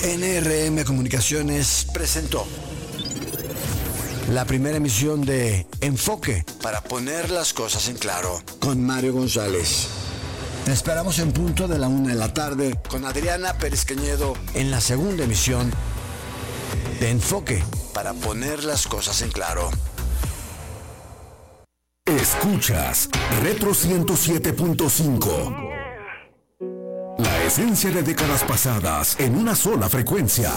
NRM Comunicaciones presentó la primera emisión de Enfoque para poner las cosas en claro con Mario González. Te esperamos en punto de la 1:00 p.m. con Adriana Pérez Cañedo en la segunda emisión de Enfoque para poner las cosas en claro. Escuchas Retro 107.5. La esencia de décadas pasadas en una sola frecuencia.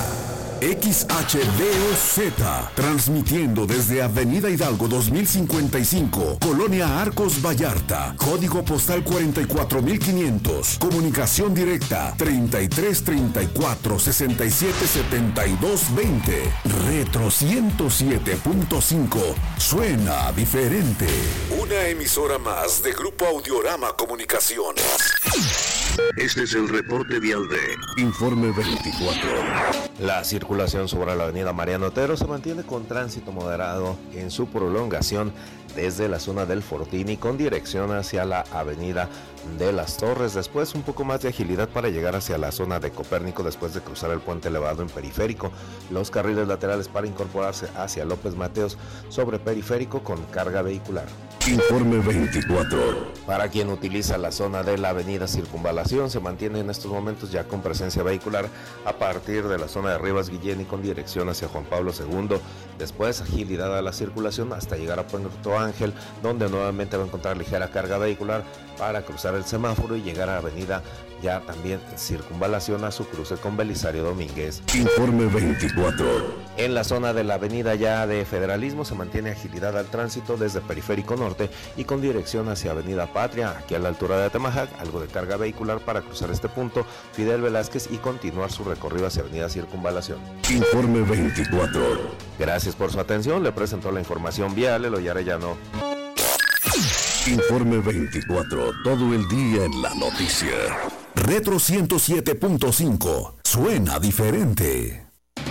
XHDOZ, transmitiendo desde Avenida Hidalgo 2055, Colonia Arcos Vallarta, código postal 44500, comunicación directa 3334 67 72 20. Retro 107.5, suena diferente. Una emisora más de Grupo Audiorama Comunicaciones. Este es el reporte vial de Informe 24. La circulación sobre la avenida Mariano Otero se mantiene con tránsito moderado en su prolongación desde la zona del Fortini con dirección hacia la avenida de las Torres. Después un poco más de agilidad para llegar hacia la zona de Copérnico después de cruzar el puente elevado en Periférico. Los carriles laterales para incorporarse hacia López Mateos sobre Periférico con carga vehicular. Informe 24. Para quien utiliza la zona de la avenida Circunvalación, se mantiene en estos momentos ya con presencia vehicular a partir de la zona de Rivas Guillén y con dirección hacia Juan Pablo II. Después agilidad a la circulación hasta llegar a Puerto Ángel, donde nuevamente va a encontrar ligera carga vehicular para cruzar el semáforo y llegar a la avenida ya también Circunvalación a su cruce con Belisario Domínguez. Informe 24. En la zona de la avenida ya de Federalismo se mantiene agilidad al tránsito desde Periférico Norte y con dirección hacia Avenida Patria, aquí a la altura de Atemajac, algo de carga vehicular para cruzar este punto, Fidel Velázquez y continuar su recorrido hacia Avenida Circunvalación. Informe 24. Gracias por su atención, le presentó la información vial Eloy Arellano. Informe 24, todo el día en la noticia. Retro 107.5, suena diferente.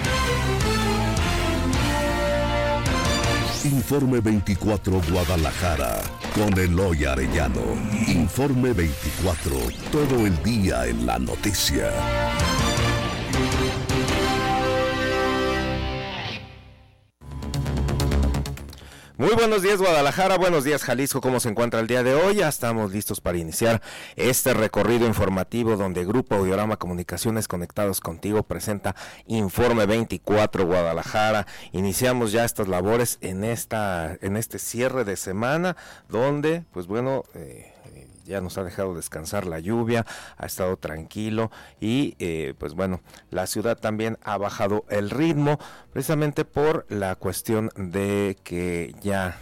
Informe 24 Guadalajara, con Eloy Arellano. Informe 24, todo el día en la noticia. Muy buenos días Guadalajara, buenos días Jalisco, ¿cómo se encuentra el día de hoy? Ya estamos listos para iniciar este recorrido informativo donde Grupo Audiorama Comunicaciones Conectados Contigo presenta Informe 24 Guadalajara. Iniciamos ya estas labores en este cierre de semana donde, pues bueno, ya nos ha dejado descansar la lluvia, ha estado tranquilo y pues bueno, la ciudad también ha bajado el ritmo precisamente por la cuestión de que ya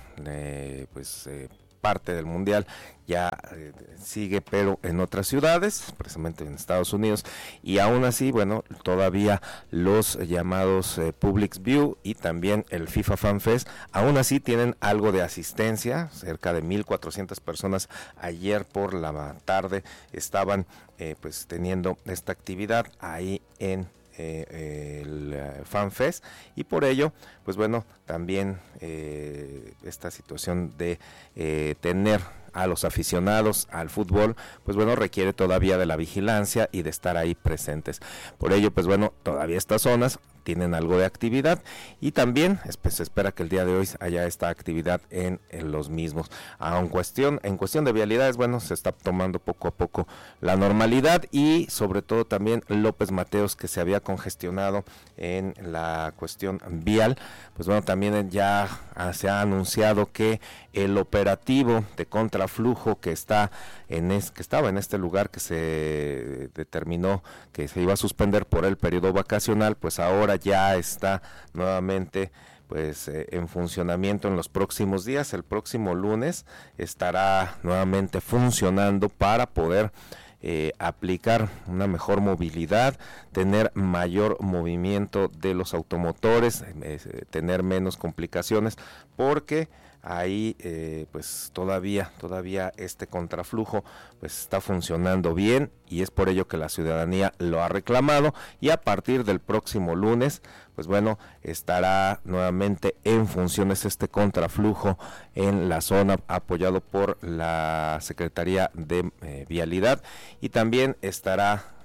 parte del mundial ya sigue, pero en otras ciudades, precisamente en Estados Unidos, y aún así, bueno, todavía los llamados Public View y también el FIFA Fan Fest, aún así tienen algo de asistencia, cerca de 1,400 personas ayer por la tarde estaban pues teniendo esta actividad ahí en el Fan Fest, y por ello pues bueno, también esta situación de tener a los aficionados al fútbol, pues bueno, requiere todavía de la vigilancia y de estar ahí presentes. Por ello, pues bueno, todavía estas zonas tienen algo de actividad y también se espera que el día de hoy haya esta actividad en los mismos. En cuestión de vialidades, bueno, se está tomando poco a poco la normalidad y sobre todo también López Mateos, que se había congestionado en la cuestión vial, pues bueno, también ya se ha anunciado que el operativo de contraflujo que estaba en este lugar que se determinó que se iba a suspender por el periodo vacacional, pues ahora ya está nuevamente pues en funcionamiento en los próximos días. El próximo lunes estará nuevamente funcionando para poder aplicar una mejor movilidad, tener mayor movimiento de los automotores, tener menos complicaciones, porque ahí pues todavía este contraflujo pues está funcionando bien y es por ello que la ciudadanía lo ha reclamado, y a partir del próximo lunes pues bueno, estará nuevamente en funciones este contraflujo en la zona, apoyado por la Secretaría de Vialidad, y también estará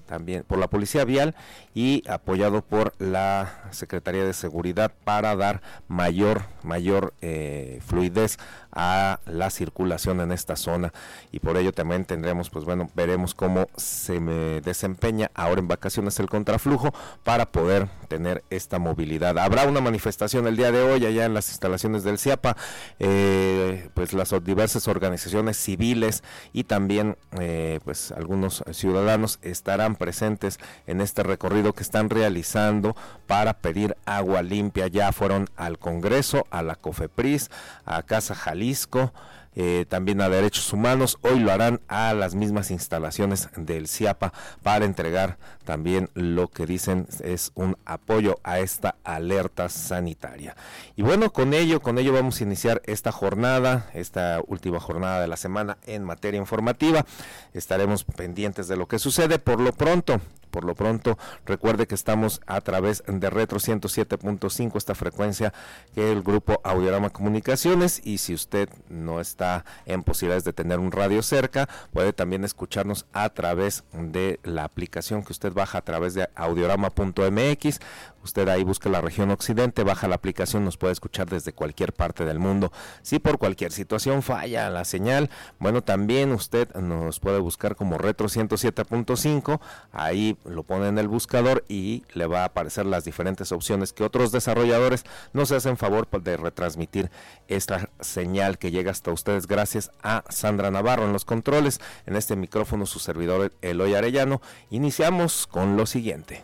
también por la Policía Vial y apoyado por la Secretaría de Seguridad para dar mayor fluidez a la circulación en esta zona, y por ello también tendremos, pues bueno, veremos cómo se desempeña ahora en vacaciones el contraflujo para poder tener esta movilidad. Habrá una manifestación el día de hoy allá en las instalaciones del CIAPA, pues las diversas organizaciones civiles y también pues algunos ciudadanos estarán presentes en este recorrido que están realizando para pedir agua limpia. Ya fueron al Congreso, a la COFEPRIS, a Casa Jalisco, también a Derechos Humanos. Hoy lo harán a las mismas instalaciones del CIAPA para entregar también lo que dicen es un apoyo a esta alerta sanitaria. Y bueno, con ello vamos a iniciar esta última jornada de la semana en materia informativa. Estaremos pendientes de lo que sucede. Por lo pronto, recuerde que estamos a través de Retro 107.5, esta frecuencia que el grupo Audiorama Comunicaciones, y si usted no está en posibilidades de tener un radio cerca, puede también escucharnos a través de la aplicación que usted baja a través de audiorama.mx. Usted ahí busca la región occidente, baja la aplicación, nos puede escuchar desde cualquier parte del mundo. Si por cualquier situación falla la señal, bueno, también usted nos puede buscar como Retro 107.5, ahí lo pone en el buscador y le va a aparecer las diferentes opciones que otros desarrolladores nos hacen favor de retransmitir esta señal que llega hasta ustedes gracias a Sandra Navarro en los controles. En este micrófono su servidor Eloy Arellano. Iniciamos con lo siguiente.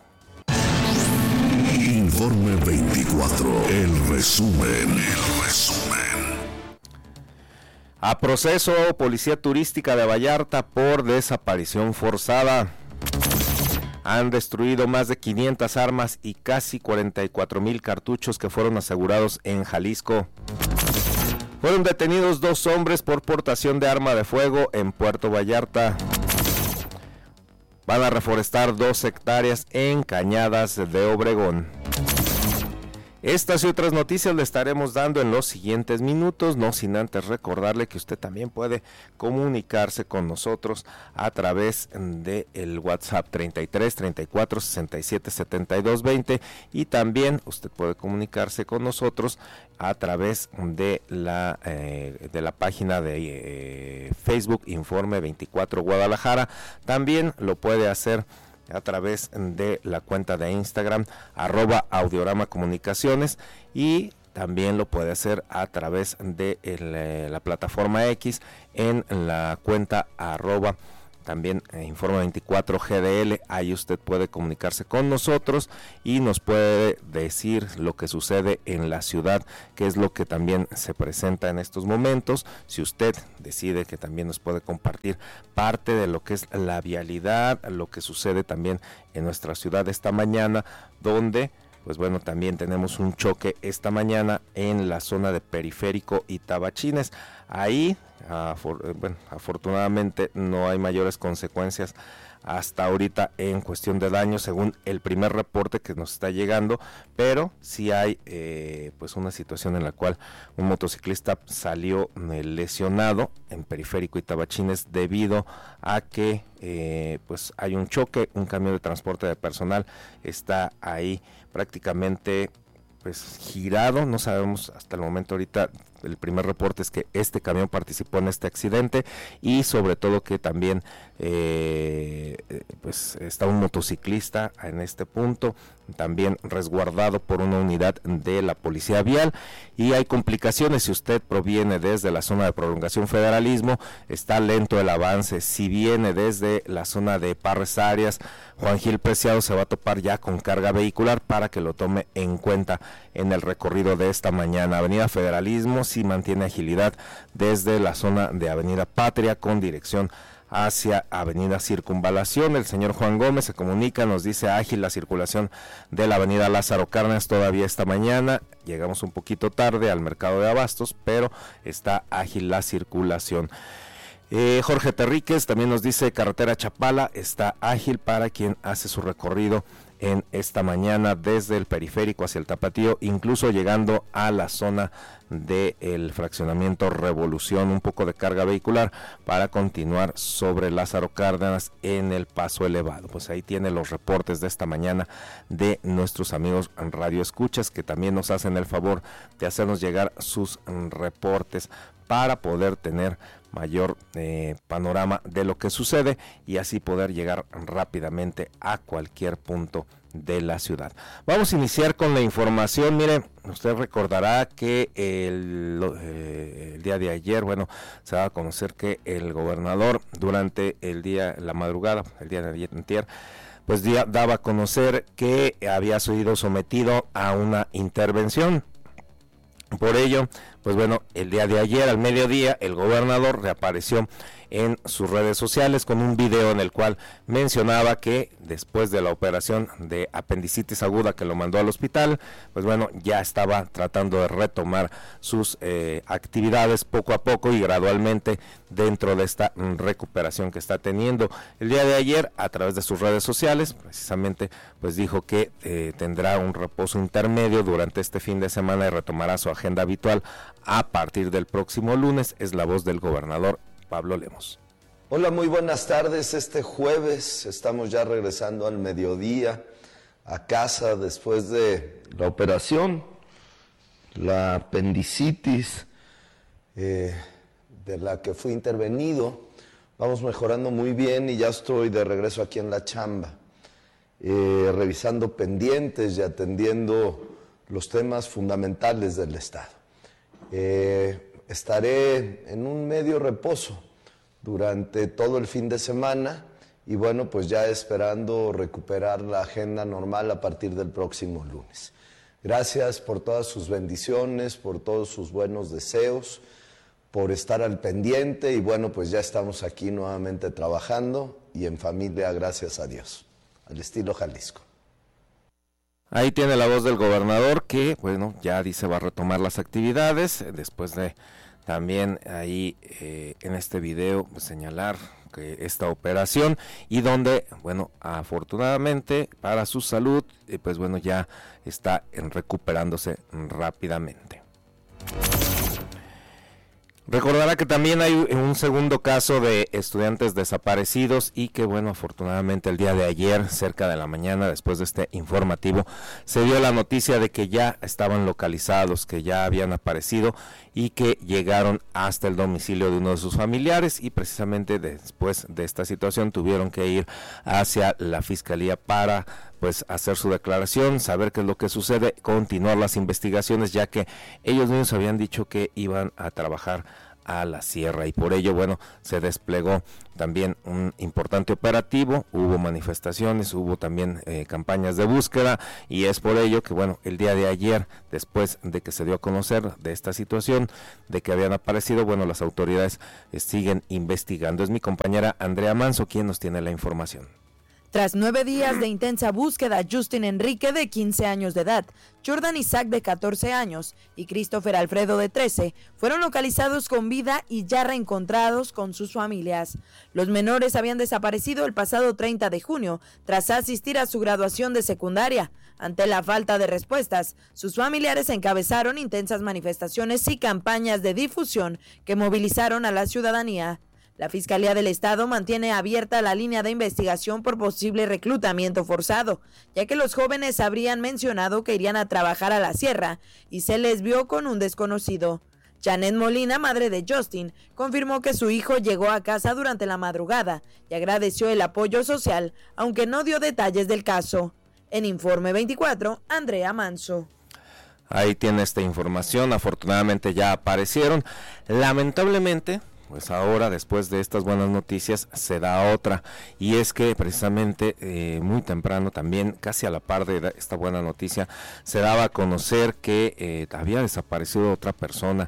Informe 24, el resumen. A proceso Policía Turística de Vallarta por desaparición forzada. Han destruido más de 500 armas y casi 44,000 cartuchos que fueron asegurados en Jalisco. Fueron detenidos 2 hombres por portación de arma de fuego en Puerto Vallarta. Van a reforestar 2 hectáreas en Cañadas de Obregón. Estas y otras noticias le estaremos dando en los siguientes minutos, no sin antes recordarle que usted también puede comunicarse con nosotros a través de el WhatsApp 33 34 67 72 20, y también usted puede comunicarse con nosotros a través de la página de Facebook Informe 24 Guadalajara. También lo puede hacer a través de la cuenta de Instagram @Audiorama Comunicaciones, y también lo puede hacer a través de la plataforma X en la cuenta también Informe 24 GDL. Ahí usted puede comunicarse con nosotros y nos puede decir lo que sucede en la ciudad, que es lo que también se presenta en estos momentos. Si usted decide que también nos puede compartir parte de lo que es la vialidad, lo que sucede también en nuestra ciudad esta mañana, donde pues bueno, también tenemos un choque esta mañana en la zona de Periférico y Tabachines. Ahí, afortunadamente no hay mayores consecuencias hasta ahorita en cuestión de daño, según el primer reporte que nos está llegando, pero sí hay pues una situación en la cual un motociclista salió lesionado en Periférico y Tabachines debido a que pues hay un choque. Un camión de transporte de personal está ahí prácticamente pues girado. No sabemos hasta el momento ahorita. El primer reporte es que este camión participó en este accidente, y sobre todo que también pues está un motociclista en este punto, también resguardado por una unidad de la Policía Vial. Y hay complicaciones si usted proviene desde la zona de Prolongación Federalismo, está lento el avance. Si viene desde la zona de Parres Arias, Juan Gil Preciado, se va a topar ya con carga vehicular para que lo tome en cuenta en el recorrido de esta mañana. Avenida Federalismo sí mantiene agilidad desde la zona de Avenida Patria con dirección hacia Avenida Circunvalación. El señor Juan Gómez se comunica, nos dice ágil la circulación de la Avenida Lázaro Cárdenas todavía esta mañana. Llegamos un poquito tarde al mercado de abastos, pero está ágil la circulación. Jorge Terríquez también nos dice carretera Chapala está ágil para quien hace su recorrido en esta mañana desde el periférico hacia el Tapatío, incluso llegando a la zona del fraccionamiento Revolución, un poco de carga vehicular para continuar sobre Lázaro Cárdenas en el paso elevado. Pues ahí tiene los reportes de esta mañana de nuestros amigos Radio Escuchas, que también nos hacen el favor de hacernos llegar sus reportes para poder tener mayor panorama de lo que sucede y así poder llegar rápidamente a cualquier punto de la ciudad. Vamos a iniciar con la información. Mire, usted recordará que el día de ayer, se va a conocer que el gobernador durante la madrugada, el día de ayer, pues daba a conocer que había sido sometido a una intervención. Por ello, el día de ayer al mediodía el gobernador reapareció en sus redes sociales con un video en el cual mencionaba que después de la operación de apendicitis aguda que lo mandó al hospital, ya estaba tratando de retomar sus actividades poco a poco y gradualmente dentro de esta recuperación que está teniendo. El día de ayer, a través de sus redes sociales, precisamente dijo que tendrá un reposo intermedio durante este fin de semana y retomará su agenda habitual a partir del próximo lunes. Es la voz del gobernador Pablo Lemos. Hola, muy buenas tardes. Este jueves estamos ya regresando al mediodía a casa después de la operación, la apendicitis de la que fui intervenido. Vamos mejorando muy bien y ya estoy de regreso aquí en la chamba, revisando pendientes y atendiendo los temas fundamentales del Estado. Estaré en un medio reposo durante todo el fin de semana y ya esperando recuperar la agenda normal a partir del próximo lunes. Gracias por todas sus bendiciones, por todos sus buenos deseos, por estar al pendiente y ya estamos aquí nuevamente trabajando y en familia, gracias a Dios, al estilo Jalisco. Ahí tiene la voz del gobernador que, ya dice va a retomar las actividades después de también ahí en este video señalar que esta operación y donde, afortunadamente para su salud, ya está recuperándose rápidamente. Recordará que también hay un segundo caso de estudiantes desaparecidos y que afortunadamente el día de ayer, cerca de la mañana, después de este informativo, se dio la noticia de que ya estaban localizados, que ya habían aparecido y que llegaron hasta el domicilio de uno de sus familiares y precisamente después de esta situación tuvieron que ir hacia la fiscalía para hacer su declaración, saber qué es lo que sucede, continuar las investigaciones, ya que ellos mismos habían dicho que iban a trabajar a la sierra y por ello, se desplegó también un importante operativo, hubo manifestaciones, hubo también campañas de búsqueda y es por ello que, el día de ayer, después de que se dio a conocer de esta situación, de que habían aparecido, las autoridades siguen investigando. Es mi compañera Andrea Manso quien nos tiene la información. Tras 9 días de intensa búsqueda, Justin Enrique, de 15 años de edad, Jordan Isaac, de 14 años, y Christopher Alfredo, de 13, fueron localizados con vida y ya reencontrados con sus familias. Los menores habían desaparecido el pasado 30 de junio, tras asistir a su graduación de secundaria. Ante la falta de respuestas, sus familiares encabezaron intensas manifestaciones y campañas de difusión que movilizaron a la ciudadanía. La Fiscalía del Estado mantiene abierta la línea de investigación por posible reclutamiento forzado, ya que los jóvenes habrían mencionado que irían a trabajar a la sierra y se les vio con un desconocido. Janet Molina, madre de Justin, confirmó que su hijo llegó a casa durante la madrugada y agradeció el apoyo social, aunque no dio detalles del caso. En Informe 24, Andrea Manso. Ahí tiene esta información, afortunadamente ya aparecieron. Lamentablemente, ahora, después de estas buenas noticias, se da otra, y es que precisamente muy temprano, también casi a la par de esta buena noticia, se daba a conocer que había desaparecido otra persona.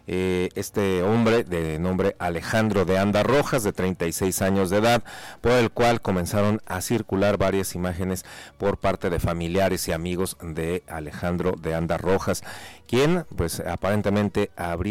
Este hombre de nombre Alejandro de Anda Rojas, de 36 años de edad, por el cual comenzaron a circular varias imágenes por parte de familiares y amigos de Alejandro de Anda Rojas, quien aparentemente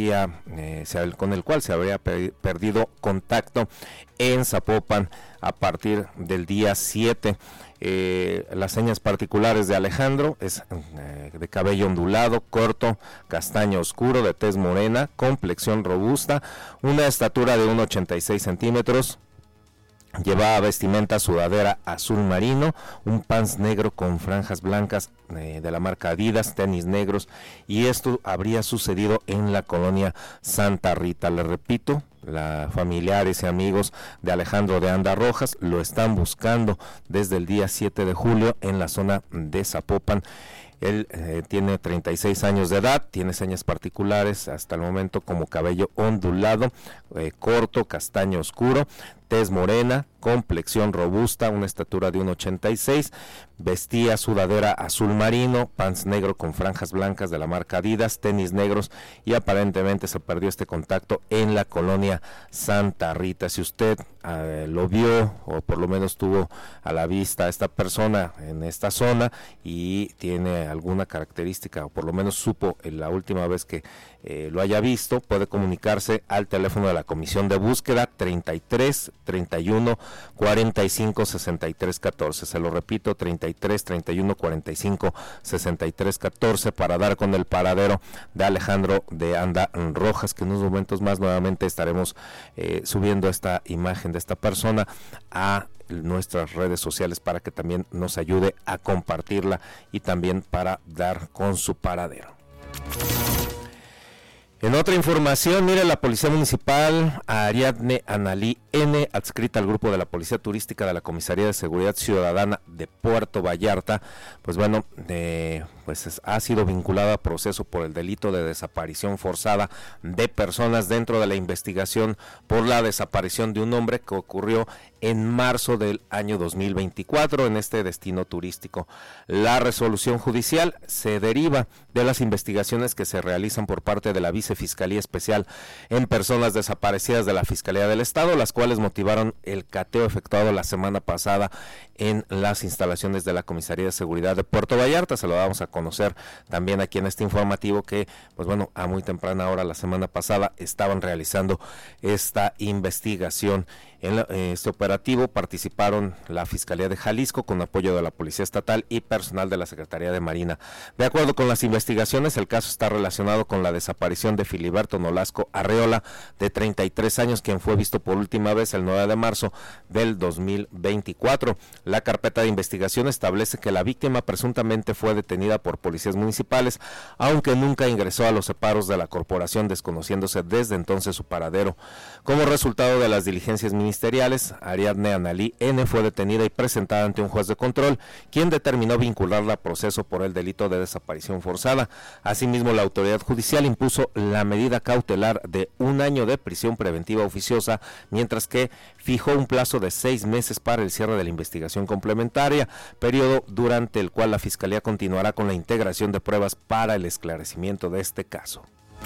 con el cual se habría perdido contacto en Zapopan a partir del día 7. Las señas particulares de Alejandro es de cabello ondulado, corto, castaño oscuro, de tez morena, complexión robusta, una estatura de 1,86 centímetros. Llevaba vestimenta sudadera azul marino, un pants negro con franjas blancas de la marca Adidas, tenis negros, y esto habría sucedido en la colonia Santa Rita. Le repito, familiares y amigos de Alejandro de Anda Rojas lo están buscando desde el día 7 de julio en la zona de Zapopan. Él tiene 36 años de edad, tiene señas particulares hasta el momento como cabello ondulado, corto, castaño oscuro, tez morena, complexión robusta, una estatura de 1,86, vestía sudadera azul marino, pants negro con franjas blancas de la marca Adidas, tenis negros, y aparentemente se perdió este contacto en la colonia Santa Rita. Si usted lo vio o por lo menos tuvo a la vista a esta persona en esta zona y tiene alguna característica o por lo menos supo en la última vez que lo haya visto, puede comunicarse al teléfono de la Comisión de Búsqueda 33 31 45 63 14. Se lo repito, 33 31 45 63 14 para dar con el paradero de Alejandro de Anda Rojas, que en unos momentos más nuevamente estaremos subiendo esta imagen de esta persona a nuestras redes sociales para que también nos ayude a compartirla y también para dar con su paradero. En otra información, mire, la Policía Municipal Ariadne Analí N, adscrita al grupo de la Policía Turística de la Comisaría de Seguridad Ciudadana de Puerto Vallarta, pues bueno, ha sido vinculada a proceso por el delito de desaparición forzada de personas dentro de la investigación por la desaparición de un hombre que ocurrió en marzo del año 2024 en este destino turístico. La resolución judicial se deriva de las investigaciones que se realizan por parte de la Vicefiscalía Especial en Personas Desaparecidas de la Fiscalía del Estado, las cuales motivaron el cateo efectuado la semana pasada en las instalaciones de la Comisaría de Seguridad de Puerto Vallarta. Se lo damos a conocer también aquí en este informativo que, pues bueno, a muy temprana hora la semana pasada estaban realizando esta investigación. En este operativo participaron la Fiscalía de Jalisco con apoyo de la Policía Estatal y personal de la Secretaría de Marina. De acuerdo con las investigaciones, el caso está relacionado con la desaparición de Filiberto Nolasco Arreola, de 33 años, quien fue visto por última vez el 9 de marzo del 2024. La carpeta de investigación establece que la víctima presuntamente fue detenida por policías municipales, aunque nunca ingresó a los separos de la corporación, desconociéndose desde entonces su paradero. Como resultado de las diligencias ministeriales, Ariadne Analí N fue detenida y presentada ante un juez de control, quien determinó vincularla a proceso por el delito de desaparición forzada. Asimismo, la autoridad judicial impuso la medida cautelar de 1 año de prisión preventiva oficiosa, mientras que fijó un plazo de 6 meses para el cierre de la investigación complementaria, periodo durante el cual la Fiscalía continuará con la integración de pruebas para el esclarecimiento de este caso.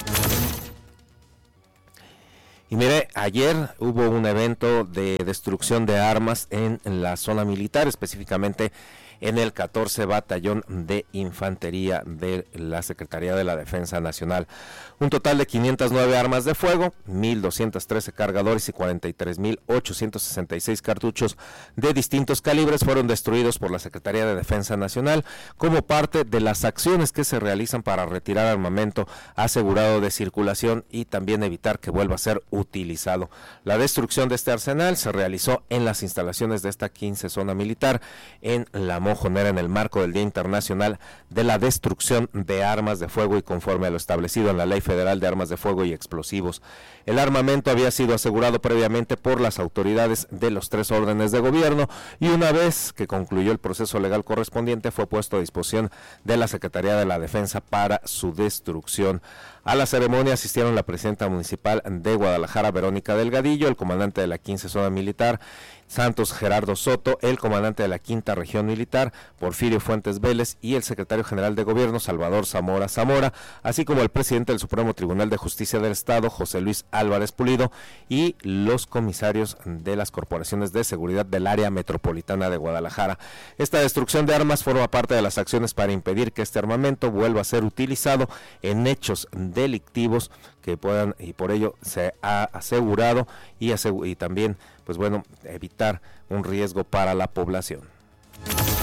Y mire, ayer hubo un evento de destrucción de armas en la zona militar, específicamente en el 14 Batallón de Infantería de la Secretaría de la Defensa Nacional. Un total de 509 armas de fuego, 1,213 cargadores y 43,866 cartuchos de distintos calibres fueron destruidos por la Secretaría de Defensa Nacional como parte de las acciones que se realizan para retirar armamento asegurado de circulación y también evitar que vuelva a ser utilizado. La destrucción de este arsenal se realizó en las instalaciones de esta 15 zona militar en la Mojonera, en el marco del Día Internacional de la Destrucción de Armas de Fuego y conforme a lo establecido en la Ley Federal de Armas de Fuego y Explosivos. El armamento había sido asegurado previamente por las autoridades de los 3 órdenes de gobierno y una vez que concluyó el proceso legal correspondiente fue puesto a disposición de la Secretaría de la Defensa para su destrucción. A la ceremonia asistieron la presidenta municipal de Guadalajara, Verónica Delgadillo, el comandante de la 15 Zona Militar, Santos Gerardo Soto, el comandante de la 5ª Región Militar, Porfirio Fuentes Vélez, y el secretario general de Gobierno, Salvador Zamora Zamora, así como el presidente del Supremo Tribunal de Justicia del Estado, José Luis Álvarez Pulido, y los comisarios de las corporaciones de seguridad del área metropolitana de Guadalajara. Esta destrucción de armas forma parte de las acciones para impedir que este armamento vuelva a ser utilizado en hechos delictivos que puedan, y por ello se ha asegurado y también, pues bueno, evitar un riesgo para la población.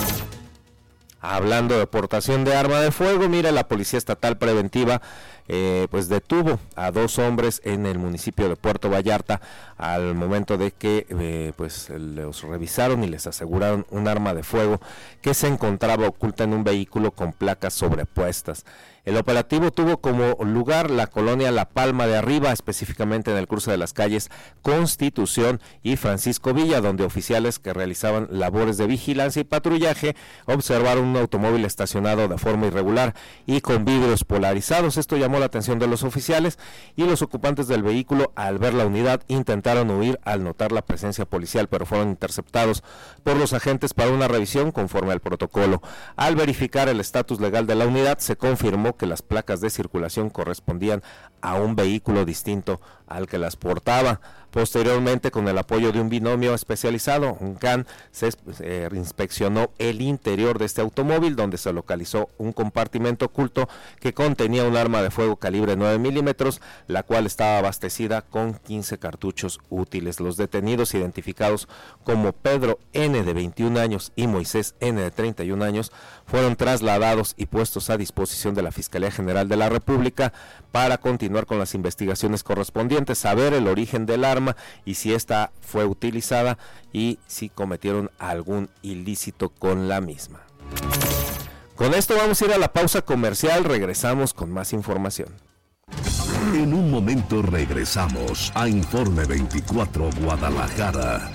Hablando de portación de arma de fuego, mira, la Policía Estatal Preventiva pues detuvo a 2 hombres en el municipio de Puerto Vallarta al momento de que pues los revisaron y les aseguraron un arma de fuego que se encontraba oculta en un vehículo con placas sobrepuestas. El operativo tuvo como lugar la colonia La Palma de Arriba, específicamente en el cruce de las calles Constitución y Francisco Villa, donde oficiales que realizaban labores de vigilancia y patrullaje observaron un automóvil estacionado de forma irregular y con vidrios polarizados. Esto llamó la atención de los oficiales y los ocupantes del vehículo, al ver la unidad, intentaron huir al notar la presencia policial, pero fueron interceptados por los agentes para una revisión conforme al protocolo. Al verificar el estatus legal de la unidad, se confirmó que las placas de circulación correspondían a un vehículo distinto al que las portaba. Posteriormente, con el apoyo de un binomio especializado, un CAN, se inspeccionó el interior de este automóvil, donde se localizó un compartimento oculto que contenía un arma de fuego calibre 9 milímetros, la cual estaba abastecida con 15 cartuchos útiles. Los detenidos, identificados como Pedro N. de 21 años y Moisés N. de 31 años, fueron trasladados y puestos a disposición de la Fiscalía General de la República para continuar con las investigaciones correspondientes, saber el origen del arma y si esta fue utilizada y si cometieron algún ilícito con la misma. Con esto vamos a ir a la pausa comercial, regresamos con más información. En un momento regresamos a Informe 24 Guadalajara.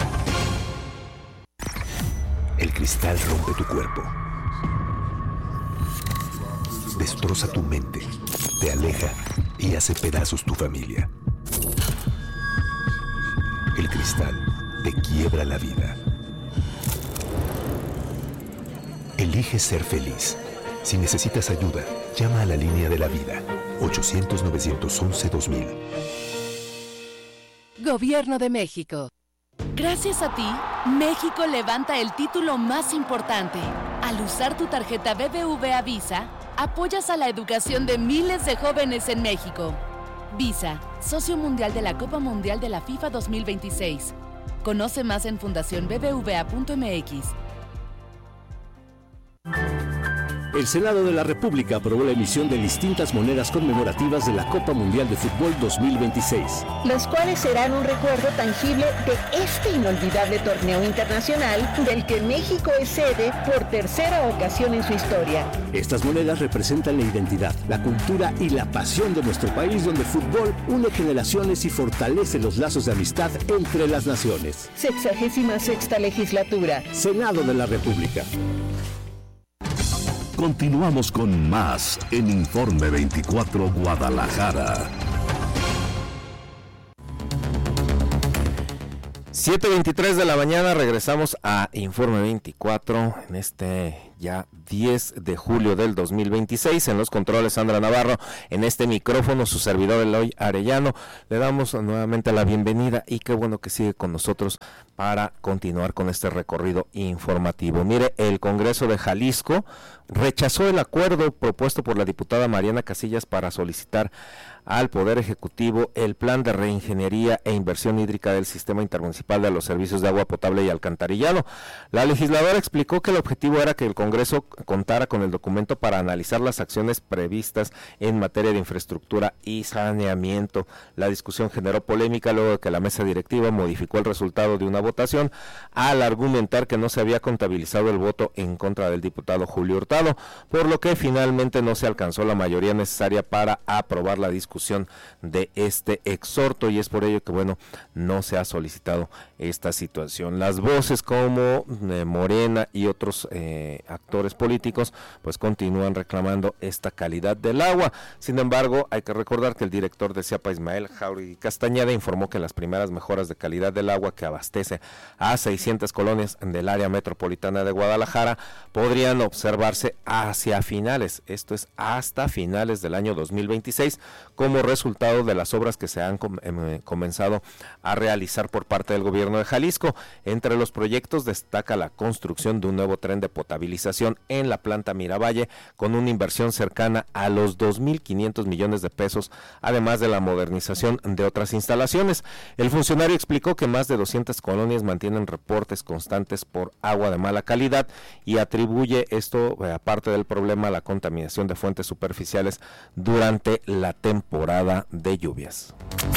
El cristal rompe tu cuerpo, destroza tu mente, te aleja y hace pedazos tu familia. El cristal te quiebra la vida. Elige ser feliz. Si necesitas ayuda, llama a la línea de la vida, 800-911-2000. Gobierno de México. Gracias a ti, México levanta el título más importante. Al usar tu tarjeta BBVA Visa, apoyas a la educación de miles de jóvenes en México. Visa, socio mundial de la Copa Mundial de la FIFA 2026. Conoce más en fundacionbbva.mx. El Senado de la República aprobó la emisión de distintas monedas conmemorativas de la Copa Mundial de Fútbol 2026. Los cuales serán un recuerdo tangible de este inolvidable torneo internacional del que México es sede por tercera ocasión en su historia. Estas monedas representan la identidad, la cultura y la pasión de nuestro país, donde el fútbol une generaciones y fortalece los lazos de amistad entre las naciones. 66ª legislatura. Senado de la República. Continuamos con más en Informe 24 Guadalajara. 7:23 de la mañana, regresamos a Informe 24 en este ya 10 de julio del 2026. En los controles, Sandra Navarro, en este micrófono, su servidor Eloy Arellano. Le damos nuevamente la bienvenida y qué bueno que sigue con nosotros para continuar con este recorrido informativo. Mire, el Congreso de Jalisco rechazó el acuerdo propuesto por la diputada Mariana Casillas para solicitar al Poder Ejecutivo el plan de reingeniería e inversión hídrica del Sistema Intermunicipal de los Servicios de Agua Potable y Alcantarillado. La legisladora explicó que el objetivo era que el Congreso contara con el documento para analizar las acciones previstas en materia de infraestructura y saneamiento. La discusión generó polémica luego de que la mesa directiva modificó el resultado de una votación al argumentar que no se había contabilizado el voto en contra del diputado Julio Hurtado, por lo que finalmente no se alcanzó la mayoría necesaria para aprobar la discusión de este exhorto, y es por ello que no se ha solicitado esta situación. Las voces como Morena y otros actores políticos pues continúan reclamando esta calidad del agua. Sin embargo, hay que recordar que el director de CIAPA, Ismael Jauregui Castañeda, informó que las primeras mejoras de calidad del agua que abastece a 600 colonias del área metropolitana de Guadalajara podrían observarse hacia finales, esto es hasta finales del año 2026, como resultado de las obras que se han comenzado a realizar por parte del gobierno de Jalisco. Entre los proyectos destaca la construcción de un nuevo tren de potabilización modernización en la planta Miravalle, con una inversión cercana a los 2.500 millones de pesos, además de la modernización de otras instalaciones. El funcionario explicó que más de 200 colonias mantienen reportes constantes por agua de mala calidad y atribuye esto, aparte del problema, a la contaminación de fuentes superficiales durante la temporada de lluvias.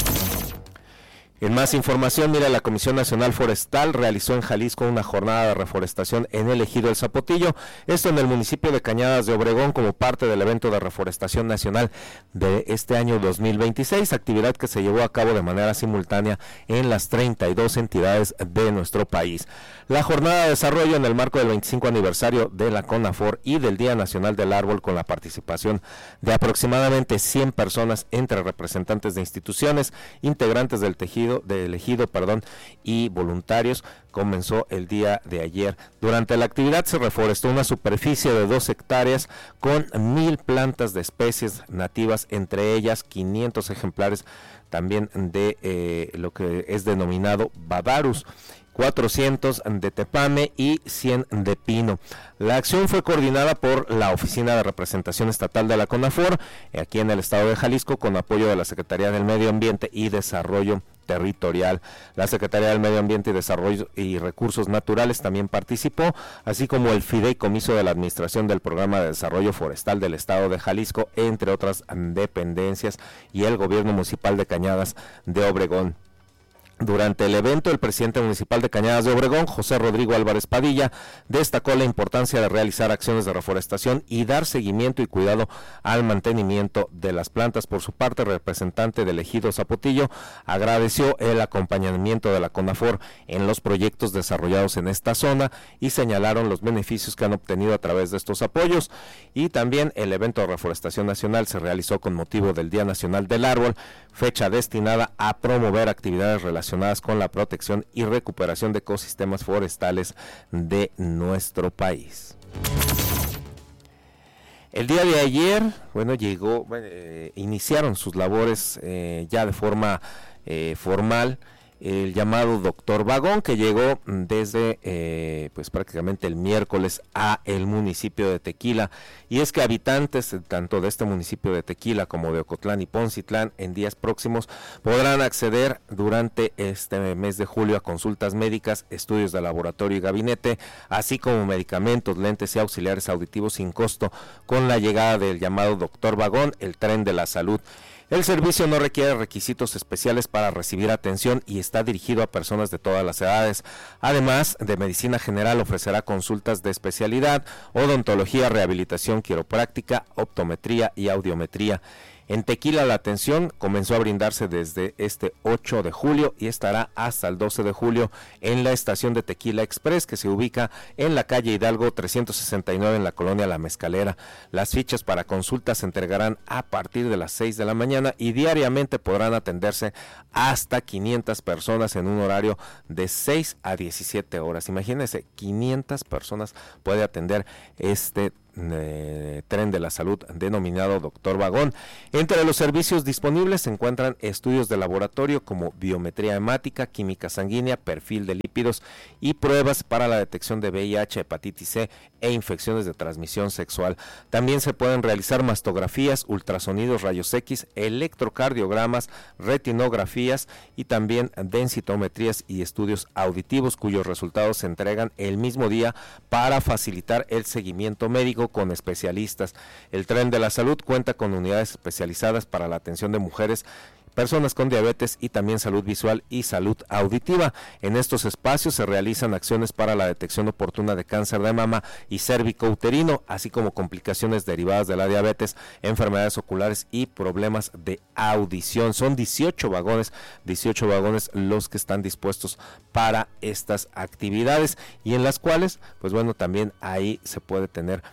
En más información, mira, la Comisión Nacional Forestal realizó en Jalisco una jornada de reforestación en el ejido El Zapotillo, esto en el municipio de Cañadas de Obregón, como parte del evento de reforestación nacional de este año 2026, actividad que se llevó a cabo de manera simultánea en las 32 entidades de nuestro país. La jornada de desarrollo en el marco del 25 aniversario de la CONAFOR y del Día Nacional del Árbol, con la participación de aproximadamente 100 personas entre representantes de instituciones, integrantes del ejido y voluntarios, comenzó el día de ayer. Durante la actividad se reforestó una superficie de 2 hectáreas con 1,000 plantas de especies nativas, entre ellas 500 ejemplares también de lo que es denominado Badarus, 400 de tepame y 100 de pino. La acción fue coordinada por la Oficina de Representación Estatal de la CONAFOR, aquí en el estado de Jalisco, con apoyo de la Secretaría del Medio Ambiente y Desarrollo Territorial. La Secretaría del Medio Ambiente y Desarrollo y Recursos Naturales también participó, así como el Fideicomiso de la Administración del Programa de Desarrollo Forestal del estado de Jalisco, entre otras dependencias, y el Gobierno Municipal de Cañadas de Obregón. Durante el evento, el presidente municipal de Cañadas de Obregón, José Rodrigo Álvarez Padilla, destacó la importancia de realizar acciones de reforestación y dar seguimiento y cuidado al mantenimiento de las plantas. Por su parte, el representante del ejido Zapotillo agradeció el acompañamiento de la CONAFOR en los proyectos desarrollados en esta zona y señalaron los beneficios que han obtenido a través de estos apoyos. Y también el evento de reforestación nacional se realizó con motivo del Día Nacional del Árbol, fecha destinada a promover actividades relacionadas con la protección y recuperación de ecosistemas forestales de nuestro país. El día de ayer, iniciaron sus labores ya de forma formal el llamado Doctor Vagón, que llegó desde prácticamente el miércoles a el municipio de Tequila. Y es que habitantes tanto de este municipio de Tequila como de Ocotlán y Poncitlán en días próximos podrán acceder durante este mes de julio a consultas médicas, estudios de laboratorio y gabinete, así como medicamentos, lentes y auxiliares auditivos sin costo, con la llegada del llamado Doctor Vagón, el tren de la salud. El servicio no requiere requisitos especiales para recibir atención y está dirigido a personas de todas las edades. Además de medicina general, ofrecerá consultas de especialidad, odontología, rehabilitación quiropráctica, optometría y audiometría. En Tequila la atención comenzó a brindarse desde este 8 de julio y estará hasta el 12 de julio en la estación de Tequila Express, que se ubica en la calle Hidalgo 369 en la colonia La Mezcalera. Las fichas para consultas se entregarán a partir de las 6 de la mañana y diariamente podrán atenderse hasta 500 personas en un horario de 6 a 17 horas. Imagínense, 500 personas puede atender este tren de la salud denominado Doctor Vagón. Entre los servicios disponibles se encuentran estudios de laboratorio como biometría hemática, química sanguínea, perfil de lípidos y pruebas para la detección de VIH, hepatitis C e infecciones de transmisión sexual. También se pueden realizar mastografías, ultrasonidos, rayos X, electrocardiogramas, retinografías y también densitometrías y estudios auditivos, cuyos resultados se entregan el mismo día para facilitar el seguimiento médico con especialistas. El tren de la salud cuenta con unidades especializadas para la atención de mujeres, personas con diabetes y también salud visual y salud auditiva. En estos espacios se realizan acciones para la detección oportuna de cáncer de mama y cérvico-uterino, así como complicaciones derivadas de la diabetes, enfermedades oculares y problemas de audición. Son 18 vagones los que están dispuestos para estas actividades y en las cuales, también ahí se puede tener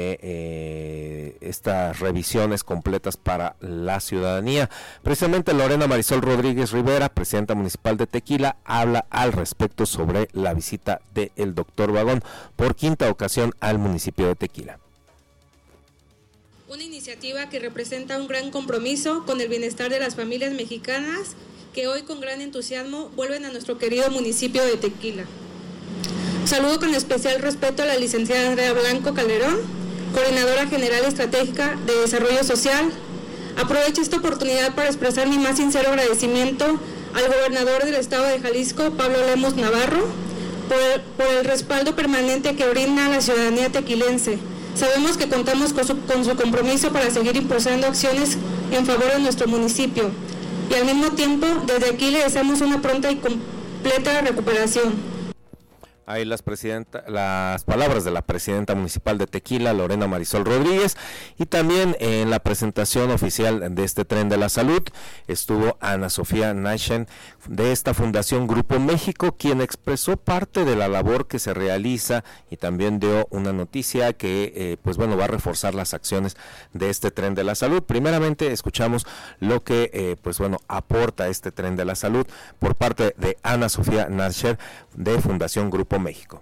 estas revisiones completas para la ciudadanía. Precisamente Lorena Marisol Rodríguez Rivera, presidenta municipal de Tequila, habla al respecto sobre la visita del Doctor Vagón por quinta ocasión al municipio de Tequila. Una iniciativa que representa un gran compromiso con el bienestar de las familias mexicanas que hoy con gran entusiasmo vuelven a nuestro querido municipio de Tequila. Saludo con especial respeto a la licenciada Andrea Blanco Calderón, Coordinadora General Estratégica de Desarrollo Social. Aprovecho esta oportunidad para expresar mi más sincero agradecimiento al gobernador del estado de Jalisco, Pablo Lemos Navarro, por el respaldo permanente que brinda a la ciudadanía tequilense. Sabemos que contamos con su compromiso para seguir impulsando acciones en favor de nuestro municipio y al mismo tiempo desde aquí le deseamos una pronta y completa recuperación. Ahí las palabras de la presidenta municipal de Tequila, Lorena Marisol Rodríguez, y también en la presentación oficial de este Tren de la Salud estuvo Ana Sofía Nachen de esta Fundación Grupo México, quien expresó parte de la labor que se realiza y también dio una noticia que va a reforzar las acciones de este Tren de la Salud. Primeramente escuchamos lo que aporta este Tren de la Salud por parte de Ana Sofía Nachen de Fundación Grupo México.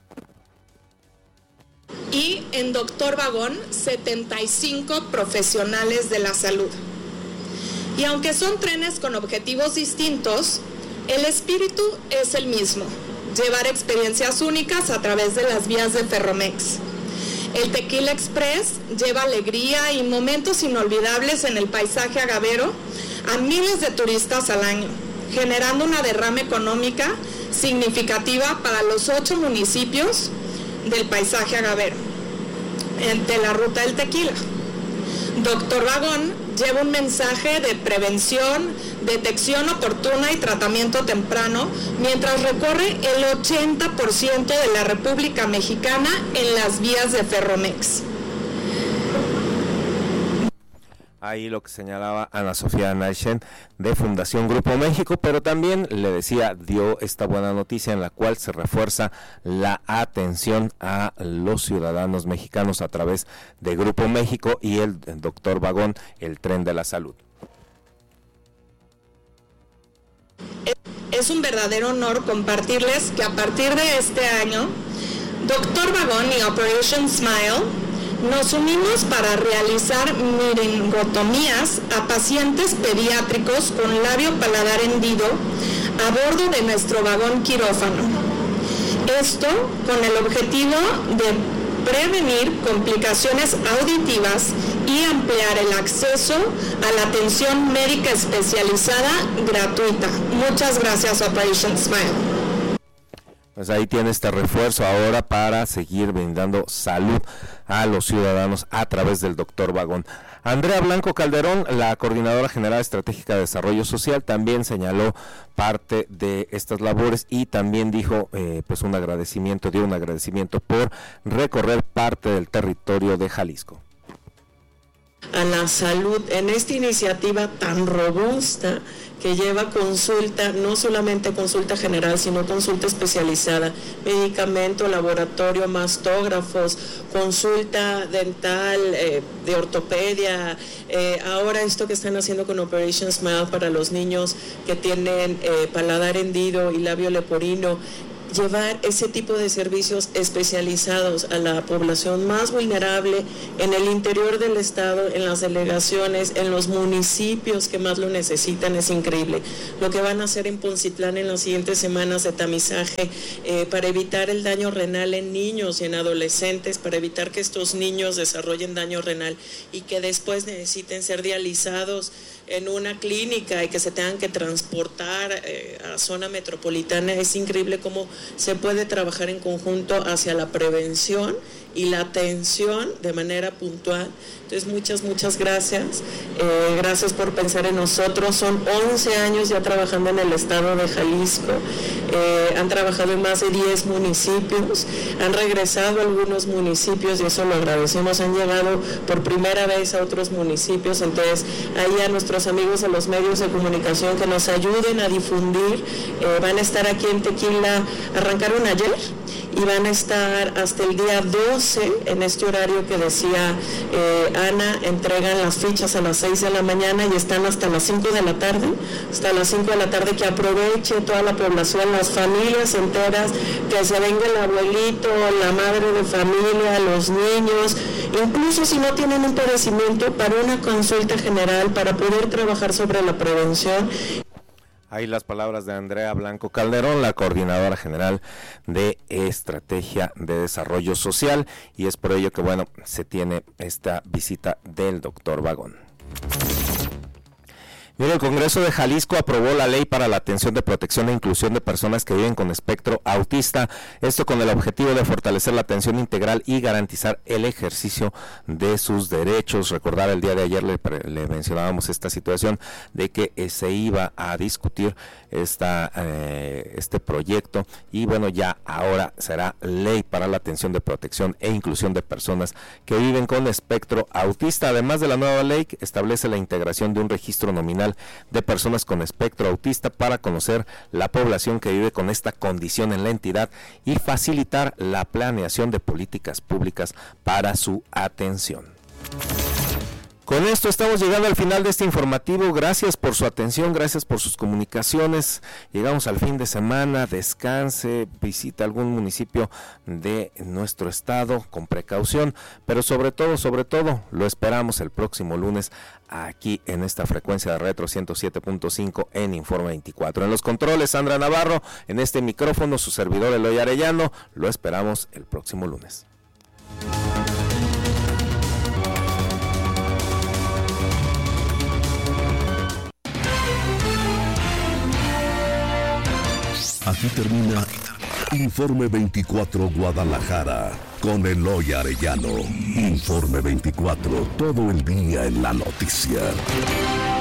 Y en Doctor Vagón, 75 profesionales de la salud. Y aunque son trenes con objetivos distintos, el espíritu es el mismo: llevar experiencias únicas a través de las vías de Ferromex. El Tequila Express lleva alegría y momentos inolvidables en el paisaje agavero a miles de turistas al año, generando una derrama económica significativa para los 8 municipios del paisaje agavero de la ruta del tequila. Doctor Vagón lleva un mensaje de prevención, detección oportuna y tratamiento temprano, mientras recorre el 80% de la República Mexicana en las vías de Ferromex. Ahí lo que señalaba Ana Sofía Nachen de Fundación Grupo México, pero también dio esta buena noticia en la cual se refuerza la atención a los ciudadanos mexicanos a través de Grupo México y el Doctor Vagón, el Tren de la Salud. Es un verdadero honor compartirles que a partir de este año, Doctor Vagón y Operation Smile nos unimos para realizar miringotomías a pacientes pediátricos con labio paladar hendido a bordo de nuestro vagón quirófano. Esto con el objetivo de prevenir complicaciones auditivas y ampliar el acceso a la atención médica especializada gratuita. Muchas gracias, Operation Smile. Pues ahí tiene este refuerzo ahora para seguir brindando salud a los ciudadanos a través del Doctor Vagón. Andrea Blanco Calderón, la Coordinadora General Estratégica de Desarrollo Social, también señaló parte de estas labores y también dijo dio un agradecimiento por recorrer parte del territorio de Jalisco. A la salud en esta iniciativa tan robusta que lleva consulta, no solamente consulta general, sino consulta especializada, medicamento, laboratorio, mastógrafos, consulta dental, de ortopedia, ahora esto que están haciendo con Operation Smile para los niños que tienen paladar hendido y labio leporino. Llevar ese tipo de servicios especializados a la población más vulnerable en el interior del estado, en las delegaciones, en los municipios que más lo necesitan, es increíble. Lo que van a hacer en Poncitlán en las siguientes semanas de tamizaje para evitar el daño renal en niños y en adolescentes, para evitar que estos niños desarrollen daño renal y que después necesiten ser dializados en una clínica y que se tengan que transportar a zona metropolitana. Es increíble cómo se puede trabajar en conjunto hacia la prevención y la atención de manera puntual. Entonces muchas gracias, gracias por pensar en nosotros. Son 11 años ya trabajando en el estado de Jalisco, han trabajado en más de 10 municipios, han regresado a algunos municipios y eso lo agradecemos, han llegado por primera vez a otros municipios. Entonces ahí a nuestros amigos de los medios de comunicación que nos ayuden a difundir, van a estar aquí en Tequila, arrancaron ayer y van a estar hasta el día 12 en este horario que decía Ana, entregan las fichas a las 6 de la mañana y están hasta las 5 de la tarde, que aproveche toda la población, las familias enteras, que se venga el abuelito, la madre de familia, los niños, incluso si no tienen un padecimiento, para una consulta general, para poder trabajar sobre la prevención. Ahí las palabras de Andrea Blanco Calderón, la coordinadora general de Estrategia de Desarrollo Social, y es por ello que, bueno, se tiene esta visita del doctor Vagón. Mire, el Congreso de Jalisco aprobó la Ley para la Atención de Protección e Inclusión de Personas que viven con espectro autista, esto con el objetivo de fortalecer la atención integral y garantizar el ejercicio de sus derechos. Recordar, el día de ayer le mencionábamos esta situación de que se iba a discutir este proyecto, y bueno, ya ahora será Ley para la Atención de Protección e Inclusión de Personas que viven con espectro autista. Además de la nueva ley, establece la integración de un registro nominal de personas con espectro autista para conocer la población que vive con esta condición en la entidad y facilitar la planeación de políticas públicas para su atención. Con esto estamos llegando al final de este informativo. Gracias por su atención, gracias por sus comunicaciones. Llegamos al fin de semana, descanse, visita algún municipio de nuestro estado con precaución, pero sobre todo, lo esperamos el próximo lunes aquí en esta frecuencia de Retro 107.5 en Informe 24. En los controles, Sandra Navarro, en este micrófono, su servidor Eloy Arellano. Lo esperamos el próximo lunes. Aquí termina Informe 24 Guadalajara con Eloy Arellano. Informe 24, todo el día en la noticia.